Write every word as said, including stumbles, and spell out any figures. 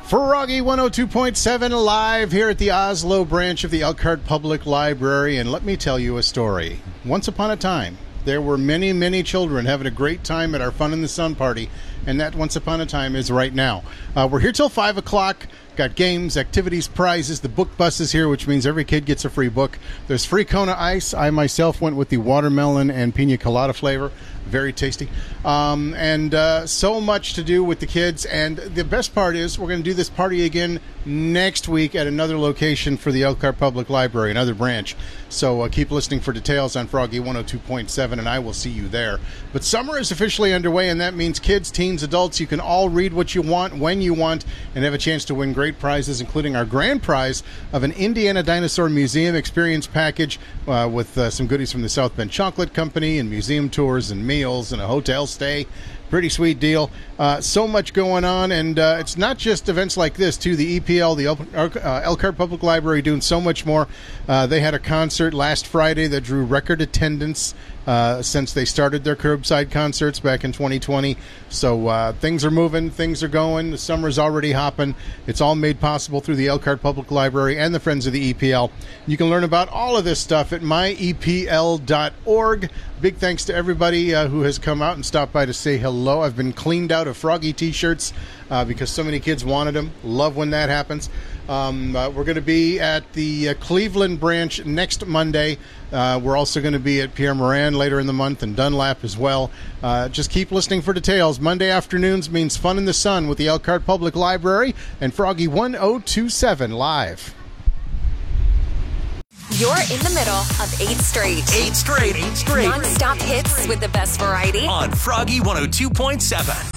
Froggy one oh two point seven live here at the Oslo branch of the Elkhart Public Library. And let me tell you a story. Once upon a time, there were many, many children having a great time at our Fun in the Sun party. And that once upon a time is right now. Uh, we're here till five o'clock. Got games, activities, prizes. The book bus is here, which means every kid gets a free book. There's free Kona Ice. I myself went with the watermelon and pina colada flavor. Very tasty. Um, and uh, so much to do with the kids. And the best part is we're going to do this party again next week at another location for the Elkhart Public Library, another branch. So uh, keep listening for details on Froggy one oh two point seven, and I will see you there. But summer is officially underway, and that means kids, teens, adults, you can all read what you want, when you want, and have a chance to win great prizes, including our grand prize of an Indiana Dinosaur Museum experience package uh, with uh, some goodies from the South Bend Chocolate Company and museum tours and meals and a hotel stay. Pretty sweet deal. Uh, so much going on, and uh, it's not just events like this, too. The E P L, the El- uh, Elkhart Public Library, doing so much more. Uh, they had a concert last Friday that drew record attendance uh, since they started their curbside concerts back in twenty twenty. So uh, things are moving, things are going. The summer's already hopping. It's all made possible through the Elkhart Public Library and the Friends of the E P L. You can learn about all of this stuff at my e p l dot org. Big thanks to everybody uh, who has come out and stopped by to say hello. I've been cleaned out of Froggy t-shirts uh, because so many kids wanted them. Love when that happens. Um, uh, we're going to be at the uh, Cleveland branch next Monday. Uh, we're also going to be at Pierre Moran later in the month and Dunlap as well. Uh, just keep listening for details. Monday afternoons means Fun in the Sun with the Elkhart Public Library and Froggy one oh two seven live. You're in the middle of eight straight. Eight straight. Eight straight. Non-stop hits with the best variety. On Froggy one oh two point seven.